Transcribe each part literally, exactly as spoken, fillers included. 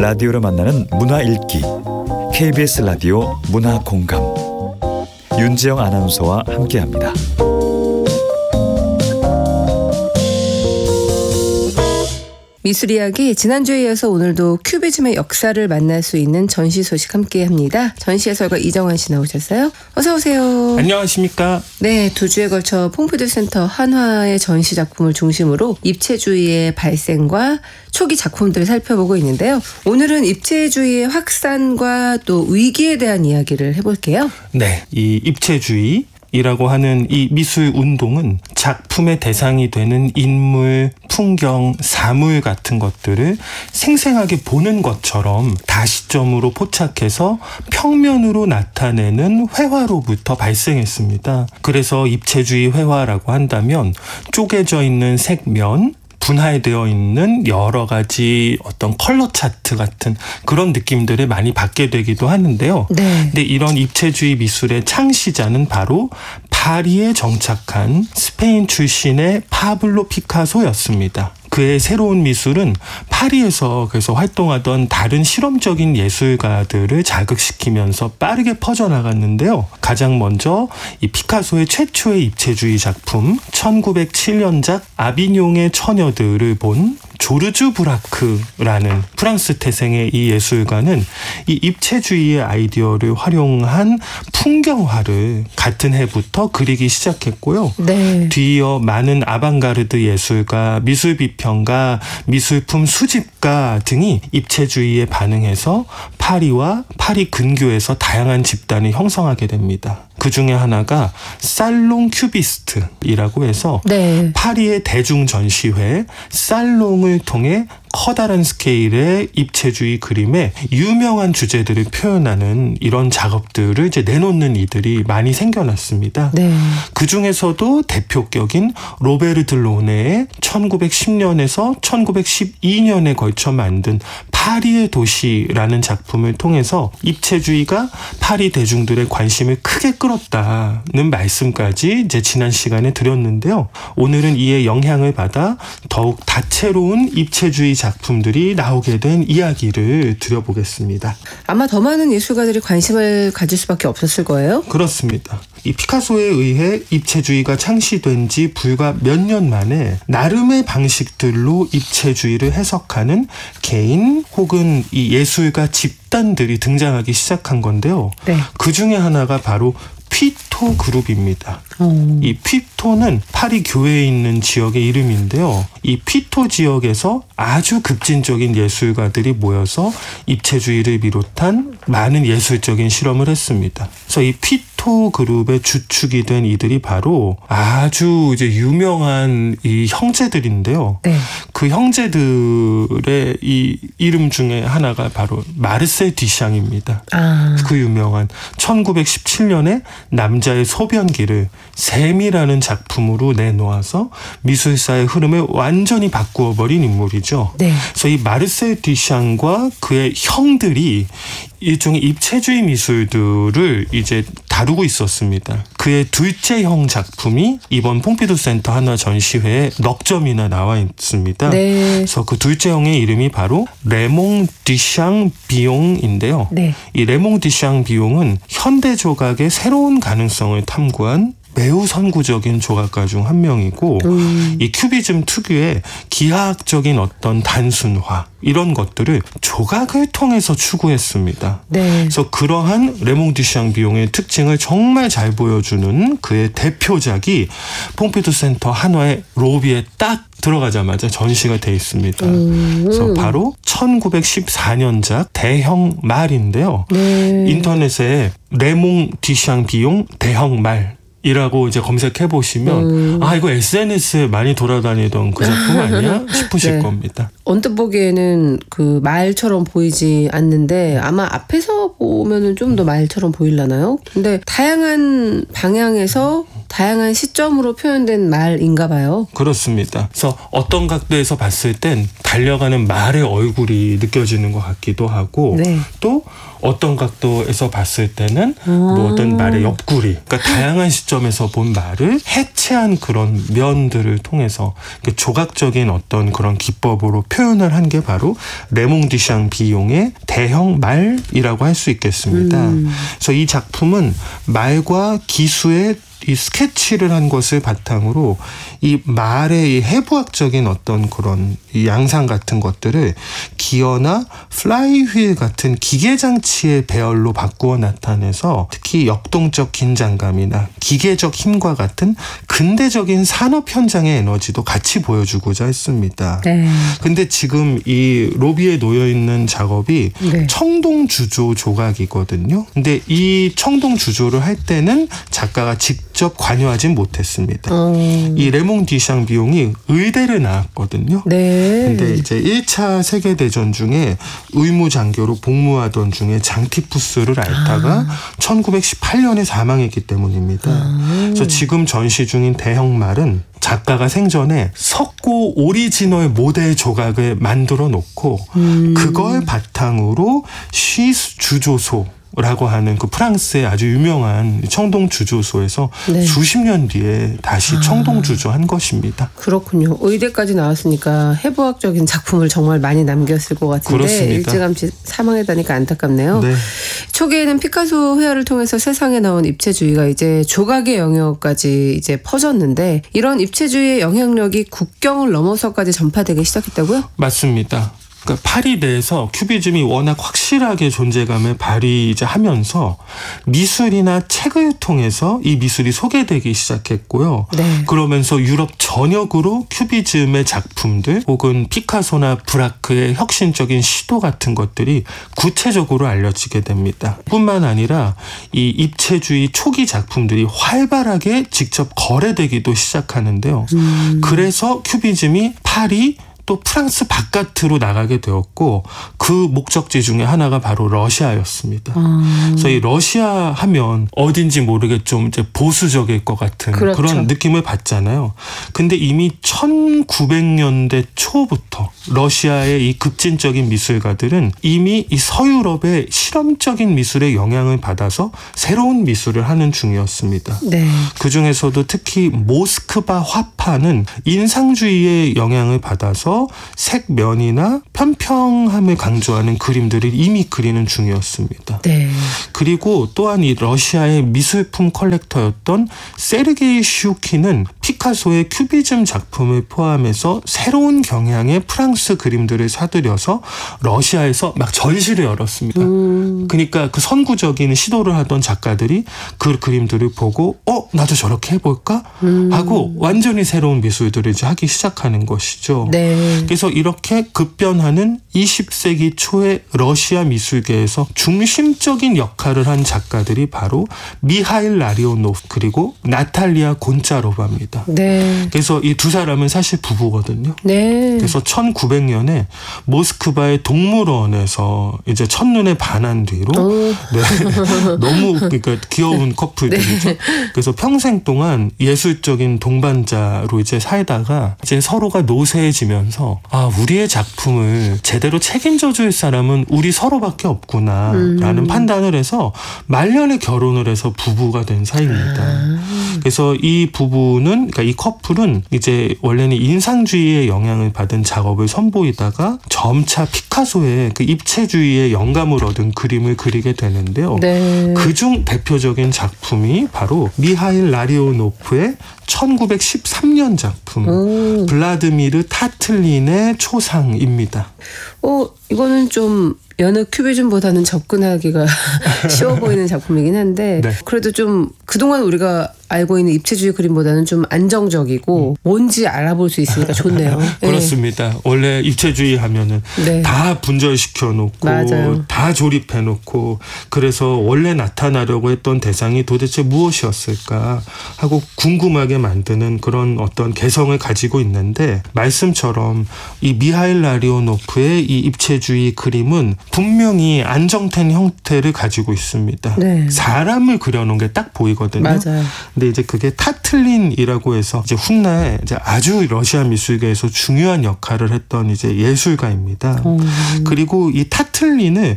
라디오로 만나는 문화 읽기 케이비에스 라디오 문화 공감 윤지영 아나운서와 함께합니다. 미술 이야기 지난주에 이어서 오늘도 큐비즘의 역사를 만날 수 있는 전시 소식 함께합니다. 전시 해설가 이정환 씨 나오셨어요. 어서 오세요. 안녕하십니까. 네, 두 주에 걸쳐 퐁피두 센터 한화의 전시 작품을 중심으로 입체주의의 발생과 초기 작품들을 살펴보고 있는데요. 오늘은 입체주의의 확산과 또 위기에 대한 이야기를 해볼게요. 네, 이 입체주의 이라고 하는 이 미술 운동은 작품의 대상이 되는 인물, 풍경, 사물 같은 것들을 생생하게 보는 것처럼 다시점으로 포착해서 평면으로 나타내는 회화로부터 발생했습니다. 그래서 입체주의 회화라고 한다면 쪼개져 있는 색면, 분할되어 있는 여러 가지 어떤 컬러 차트 같은 그런 느낌들을 많이 받게 되기도 하는데요. 네. 근데 이런 입체주의 미술의 창시자는 바로 파리에 정착한 스페인 출신의 파블로 피카소였습니다. 그의 새로운 미술은 파리에서 그래서 활동하던 다른 실험적인 예술가들을 자극시키면서 빠르게 퍼져나갔는데요. 가장 먼저 이 피카소의 최초의 입체주의 작품 천구백칠 년작 아비뇽의 처녀들을 본 조르주 브라크라는 프랑스 태생의 이 예술가는 이 입체주의의 아이디어를 활용한 풍경화를 같은 해부터 그리기 시작했고요. 네. 뒤이어 많은 아방가르드 예술가, 미술비평가, 미술품 수집가 등이 입체주의에 반응해서 파리와 파리 근교에서 다양한 집단을 형성하게 됩니다. 그 중에 하나가 살롱 큐비스트이라고 해서 네. 파리의 대중전시회 살롱을 통해 커다란 스케일의 입체주의 그림에 유명한 주제들을 표현하는 이런 작업들을 이제 내놓는 이들이 많이 생겨났습니다. 네. 그 중에서도 대표격인 로베르 들로네의 천구백십 년에서 천구백십이 년에 걸쳐 만든 파리의 도시라는 작품을 통해서 입체주의가 파리 대중들의 관심을 크게 끌었다는 말씀까지 이제 지난 시간에 드렸는데요. 오늘은 이에 영향을 받아 더욱 다채로운 입체주의 작품들이 나오게 된 이야기를 드려보겠습니다. 아마 더 많은 예술가들이 관심을 가질 수밖에 없었을 거예요? 그렇습니다. 이 피카소에 의해 입체주의가 창시된 지 불과 몇 년 만에 나름의 방식들로 입체주의를 해석하는 개인 혹은 이 예술가 집단들이 등장하기 시작한 건데요. 네. 그 중에 하나가 바로 휘토 그룹입니다. 오. 이 휘토는 파리 교회에 있는 지역의 이름인데요. 이 휘토 지역에서 아주 급진적인 예술가들이 모여서 입체주의를 비롯한 많은 예술적인 실험을 했습니다. 그래서 이 휘토 그룹의 주축이 된 이들이 바로 아주 이제 유명한 이 형제들인데요. 네. 그 형제들의 이 이름 중에 하나가 바로 마르셀 듀샹입니다. 아. 그 유명한 천구백십칠 년에 남자의 소변기를 샘이라는 작품으로 내놓아서 미술사의 흐름을 완전히 바꾸어버린 인물이죠. 네. 그래서 이 마르셀 듀샹과 그의 형들이 일종의 입체주의 미술들을 이제 다루고 있었습니다. 그의 둘째 형 작품이 이번 퐁피두 센터 한화 전시회에 넉 점이나 나와 있습니다. 네. 그래서 그 둘째 형의 이름이 바로 레몽 듀샹 비용인데요. 네. 이 레몽 듀샹 비용은 현대 조각의 새로운 가능성을 탐구한 매우 선구적인 조각가 중 한 명이고 음. 이 큐비즘 특유의 기하학적인 어떤 단순화 이런 것들을 조각을 통해서 추구했습니다. 네. 그래서 그러한 레몽 듀샹 비용의 특징을 정말 잘 보여주는 그의 대표작이 퐁피두 센터 한화의 로비에 딱 들어가자마자 전시가 돼 있습니다. 음. 그래서 바로 천구백십사 년작 대형 말인데요. 네. 인터넷에 레몽 듀샹 비용 대형 말 이라고 이제 검색해 보시면 음. 아 이거 에스엔에스에 많이 돌아다니던 그 작품 아니야 싶으실 네. 겁니다. 언뜻 보기에는 그 말처럼 보이지 않는데 아마 앞에서 보면은 좀 더 말처럼 보이려나요? 근데 다양한 방향에서 다양한 시점으로 표현된 말인가 봐요. 그렇습니다. 그래서 어떤 각도에서 봤을 땐 달려가는 말의 얼굴이 느껴지는 것 같기도 하고 네. 또 어떤 각도에서 봤을 때는 아. 뭐 어떤 말의 옆구리, 그러니까 다양한 시점에서 본 말을 해체한 그런 면들을 통해서 조각적인 어떤 그런 기법으로 표현을 한 게 바로 레몽 디샹 비용의 대형 말이라고 할 수 있겠습니다. 음. 그래서 이 작품은 말과 기수의 이 스케치를 한 것을 바탕으로 이 말의 이 해부학적인 어떤 그런 이 양상 같은 것들을 기어나 플라이휠 같은 기계장치의 배열로 바꾸어 나타내서 특히 역동적 긴장감이나 기계적 힘과 같은 근대적인 산업 현장의 에너지도 같이 보여주고자 했습니다. 네. 근데 지금 이 로비에 놓여 있는 작업이 네. 청동 주조 조각이거든요. 근데 이 청동 주조를 할 때는 작가가 직접 직접 관여하진 못했습니다. 어. 이 레몽 디샹 비용이 의대를 나왔거든요. 네. 근데 이제 일 차 세계대전 중에 의무장교로 복무하던 중에 장티푸스를 앓다가 아. 천구백십팔 년에 사망했기 때문입니다. 아. 그래서 지금 전시 중인 대형말은 작가가 생전에 석고 오리지널 모델 조각을 만들어 놓고 음. 그걸 바탕으로 쉬스 주조소 라고 하는 그 프랑스의 아주 유명한 청동 주조소에서 네. 수십 년 뒤에 다시 아. 청동 주조한 것입니다. 그렇군요. 의대까지 나왔으니까 해부학적인 작품을 정말 많이 남겼을 것 같은데 그렇습니다. 일찌감치 사망했다니까 안타깝네요. 네. 초기에는 피카소 회화를 통해서 세상에 나온 입체주의가 이제 조각의 영역까지 이제 퍼졌는데 이런 입체주의의 영향력이 국경을 넘어서까지 전파되기 시작했다고요? 맞습니다. 그러니까 파리 내에서 큐비즘이 워낙 확실하게 존재감을 발휘하면서 미술이나 책을 통해서 이 미술이 소개되기 시작했고요. 네. 그러면서 유럽 전역으로 큐비즘의 작품들 혹은 피카소나 브라크의 혁신적인 시도 같은 것들이 구체적으로 알려지게 됩니다. 뿐만 아니라 이 입체주의 초기 작품들이 활발하게 직접 거래되기도 시작하는데요. 음. 그래서 큐비즘이 파리 또 프랑스 바깥으로 나가게 되었고 그 목적지 중에 하나가 바로 러시아였습니다. 음. 그래서 이 러시아 하면 어딘지 모르게 좀 이제 보수적일 것 같은 그렇죠. 그런 느낌을 받잖아요. 근데 이미 천구백 년대 초부터 러시아의 이 급진적인 미술가들은 이미 이 서유럽의 실험적인 미술의 영향을 받아서 새로운 미술을 하는 중이었습니다. 네. 그중에서도 특히 모스크바 화파는 인상주의의 영향을 받아서 색면이나 편평함을 강조하는 그림들을 이미 그리는 중이었습니다. 네. 그리고 또한 이 러시아의 미술품 컬렉터였던 세르게이 슈키는 피카소의 큐비즘 작품을 포함해서 새로운 경향의 프랑스 그림들을 사들여서 러시아에서 막 전시를 열었습니다. 음. 그러니까 그 선구적인 시도를 하던 작가들이 그 그림들을 보고 어? 나도 저렇게 해볼까? 음. 하고 완전히 새로운 미술들을 이제 하기 시작하는 것이죠. 네. 그래서 이렇게 급변하는 이십 세기 초의 러시아 미술계에서 중심적인 역할을 한 작가들이 바로 미하일 라리오노프 그리고 나탈리아 곤차로바입니다. 네. 그래서 이 두 사람은 사실 부부거든요. 네. 그래서 천구백 년에 모스크바의 동물원에서 이제 첫눈에 반한 뒤로 네. 너무 그러니까 귀여운 커플들이죠. 네. 그래서 평생 동안 예술적인 동반자로 이제 살다가 이제 서로가 노쇠해지면서 아 우리의 작품을 제대로 책임져 줄 사람은 우리 서로밖에 없구나 라는 음. 판단을 해서 말년에 결혼을 해서 부부가 된 사이입니다. 아. 그래서 이 부부는 그러니까 이 커플은 이제 원래는 인상주의의 영향을 받은 작업을 선보이다가 점차 피카소의 그 입체주의의 영감을 얻은 그림을 그리게 되는데요. 네. 그중 대표적인 작품이 바로 미하일 라리오노프의 천구백십삼 년 작품 오. 블라드미르 타틀린의 초상입니다. 어, 이거는 좀 여느 큐비즘보다는 접근하기가 쉬워 보이는 작품이긴 한데 네. 그래도 좀 그동안 우리가 알고 있는 입체주의 그림보다는 좀 안정적이고 뭔지 알아볼 수 있으니까 좋네요. 그렇습니다. 네. 원래 입체주의 하면은 네. 다 분절시켜 놓고 맞아요. 다 조립해 놓고 그래서 원래 나타나려고 했던 대상이 도대체 무엇이었을까 하고 궁금하게 만드는 그런 어떤 개성을 가지고 있는데 말씀처럼 이 미하일 라리오노프의 이 입체주의 그림은 분명히 안정된 형태를 가지고 있습니다. 네. 사람을 그려놓은 게 딱 보이거든요. 맞아요. 근데 이제 그게 타틀린이라고 해서 이제 훗날 이제 아주 러시아 미술계에서 중요한 역할을 했던 이제 예술가입니다. 음. 그리고 이 타틀린을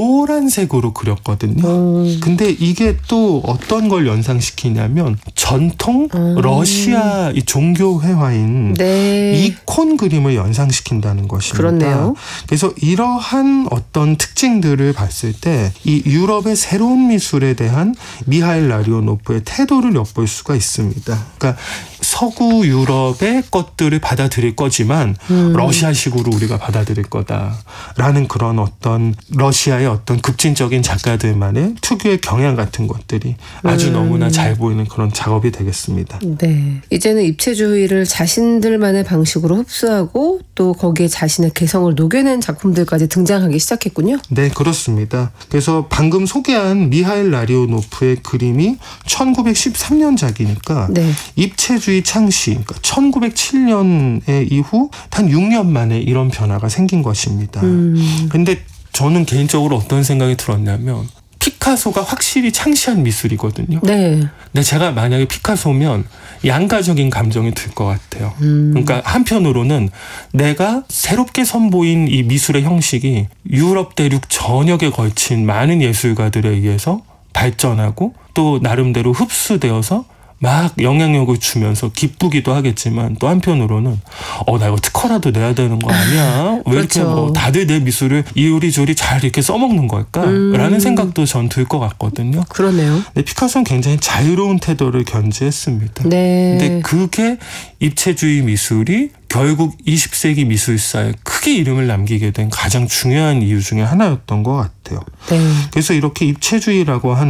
노란색으로 그렸거든요. 음. 근데 이게 또 어떤 걸 연상시키냐면 전통 음. 러시아 이 종교 회화인 네. 이콘 그림을 연상시킨다는 것입니다. 그렇네요. 그래서 이러한 어떤 특징들을 봤을 때 이 유럽의 새로운 미술에 대한 미하일 라리오노프의 태도를 엿볼 수가 있습니다. 그러니까 서구 유럽의 것들을 받아들일 거지만 음. 러시아식으로 우리가 받아들일 거다라는 그런 어떤 러시아의 어떤 급진적인 작가들만의 특유의 경향 같은 것들이 아주 음. 너무나 잘 보이는 그런 작업이 되겠습니다. 네. 이제는 입체주의를 자신들만의 방식으로 흡수하고 또 거기에 자신의 개성을 녹여낸 작품들까지 등장하기 시작했군요. 네, 그렇습니다. 그래서 방금 소개한 미하일 라리오노프의 그림이 천구백십삼 년작이니까 네. 입체주의 창시, 그러니까 천구백칠 년에 이후 단 육 년 만에 이런 변화가 생긴 것입니다. 음. 근데 저는 개인적으로 어떤 생각이 들었냐면 피카소가 확실히 창시한 미술이거든요. 네. 근데 제가 만약에 피카소면 양가적인 감정이 들 것 같아요. 음. 그러니까 한편으로는 내가 새롭게 선보인 이 미술의 형식이 유럽 대륙 전역에 걸친 많은 예술가들에 의해서 발전하고 또 나름대로 흡수되어서 막 영향력을 주면서 기쁘기도 하겠지만 또 한편으로는 어, 나 이거 특허라도 내야 되는 거 아니야? 왜 이렇게 그렇죠. 뭐 다들 내 미술을 이요리조리 잘 이렇게 써먹는 걸까? 음. 라는 생각도 전 들 것 같거든요. 그러네요. 근데 피카소는 굉장히 자유로운 태도를 견지했습니다. 네. 근데 그게 입체주의 미술이 결국 이십 세기 미술사에 크게 이름을 남기게 된 가장 중요한 이유 중에 하나였던 것 같아요. 네. 그래서 이렇게 입체주의라고 하는